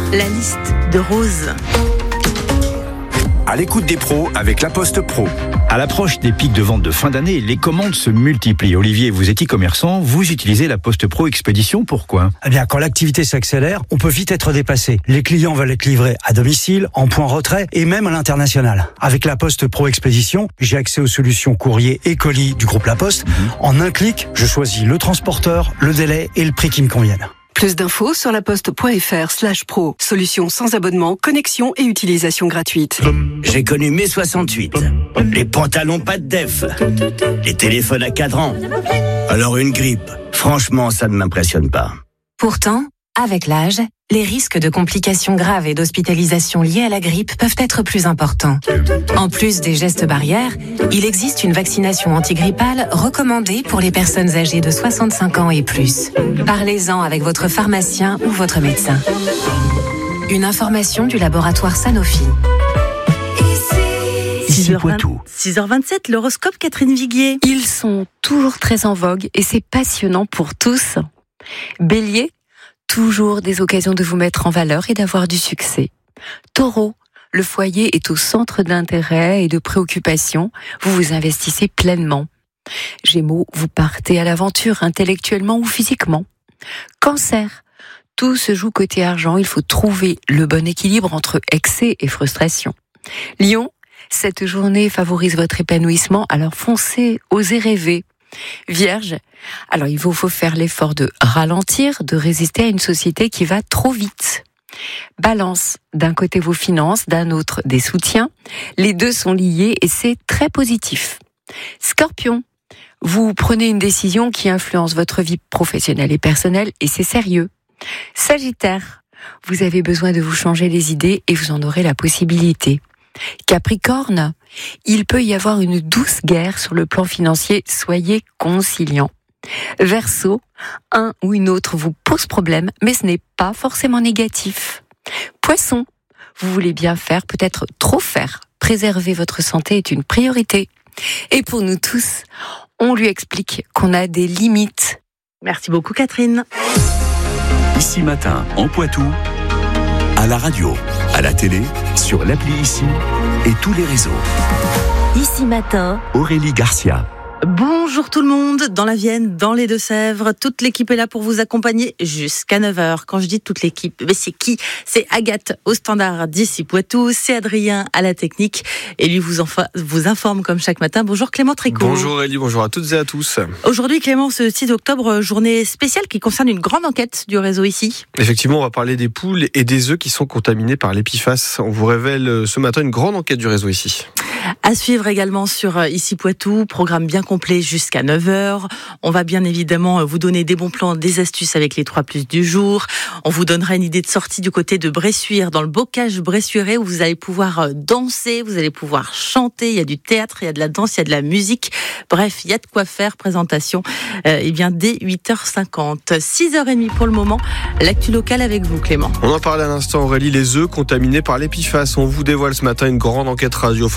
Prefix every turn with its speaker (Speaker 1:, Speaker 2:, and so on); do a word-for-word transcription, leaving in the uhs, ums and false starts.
Speaker 1: La liste de Rose.
Speaker 2: À l'écoute des pros avec La Poste Pro.
Speaker 3: À l'approche des pics de vente de fin d'année, les commandes se multiplient. Olivier, vous êtes e-commerçant, vous utilisez La Poste Pro Expédition, pourquoi ?
Speaker 4: Eh bien, quand l'activité s'accélère, on peut vite être dépassé. Les clients veulent être livrés à domicile, en point retrait et même à l'international. Avec La Poste Pro Expédition, j'ai accès aux solutions courrier et colis du groupe La Poste. Mmh. En un clic, je choisis le transporteur, le délai et le prix qui me conviennent.
Speaker 5: Plus d'infos sur laposte.fr slash pro. Solution sans abonnement, connexion et utilisation gratuite.
Speaker 6: J'ai connu mai soixante-huit. Les pantalons pas de def. Les téléphones à cadran. Alors une grippe, franchement, ça ne m'impressionne pas.
Speaker 7: Pourtant, avec l'âge, les risques de complications graves et d'hospitalisation liées à la grippe peuvent être plus importants. En plus des gestes barrières, il existe une vaccination antigrippale recommandée pour les personnes âgées de soixante-cinq ans et plus. Parlez-en avec votre pharmacien ou votre médecin. Une information du laboratoire Sanofi.
Speaker 1: six heures vingt-sept, l'horoscope Catherine Viguier.
Speaker 8: Ils sont toujours très en vogue et c'est passionnant pour tous. Bélier, toujours des occasions de vous mettre en valeur et d'avoir du succès. Taureau, le foyer est au centre d'intérêt et de préoccupation. Vous vous investissez pleinement. Gémeaux, vous partez à l'aventure intellectuellement ou physiquement. Cancer, tout se joue côté argent. Il faut trouver le bon équilibre entre excès et frustration. Lion, cette journée favorise votre épanouissement, alors foncez, osez rêver. Vierge, alors il vous faut faire l'effort de ralentir, de résister à une société qui va trop vite. Balance, d'un côté vos finances, d'un autre des soutiens. Les deux sont liés et c'est très positif. Scorpion, vous prenez une décision qui influence votre vie professionnelle et personnelle et c'est sérieux. Sagittaire, vous avez besoin de vous changer les idées et vous en aurez la possibilité. Capricorne, il peut y avoir une douce guerre sur le plan financier, soyez conciliant. Verseau, un ou une autre vous pose problème, mais ce n'est pas forcément négatif. Poisson, vous voulez bien faire, peut-être trop faire. Préserver votre santé est une priorité. Et pour nous tous, on lui explique qu'on a des limites.
Speaker 1: Merci beaucoup Catherine.
Speaker 2: Ici Matin, en Poitou, à la radio, à la télé, sur l'appli Ici et tous les réseaux.
Speaker 1: Ici Matin,
Speaker 2: Aurélie Garcia.
Speaker 1: Bonjour tout le monde, dans la Vienne, dans les Deux-Sèvres, toute l'équipe est là pour vous accompagner jusqu'à neuf heures. Quand je dis toute l'équipe, mais c'est qui ? C'est Agathe au standard d'Ici Poitou, c'est Adrien à la technique et lui vous, enfa- vous informe comme chaque matin. Bonjour Clément Tricot.
Speaker 9: Bonjour Aurélie, bonjour à toutes et à tous.
Speaker 1: Aujourd'hui Clément, ce six octobre, journée spéciale qui concerne une grande enquête du réseau Ici.
Speaker 9: Effectivement, on va parler des poules et des œufs qui sont contaminés par l'E P I F A S. On vous révèle ce matin une grande enquête du réseau Ici.
Speaker 1: À suivre également sur Ici Poitou, programme bien complet jusqu'à neuf heures. On va bien évidemment vous donner des bons plans, des astuces avec les trois plus du jour. On vous donnera une idée de sortie du côté de Bressuire, dans le bocage bressuirais où vous allez pouvoir danser, vous allez pouvoir chanter. Il y a du théâtre, il y a de la danse, il y a de la musique. Bref, il y a de quoi faire. Présentation euh, eh bien, dès huit heures cinquante. six heures trente pour le moment. L'actu locale avec vous, Clément.
Speaker 9: On en parlait à l'instant, Aurélie, les œufs contaminés par l'E P I F A S. On vous dévoile ce matin une grande enquête radiophonique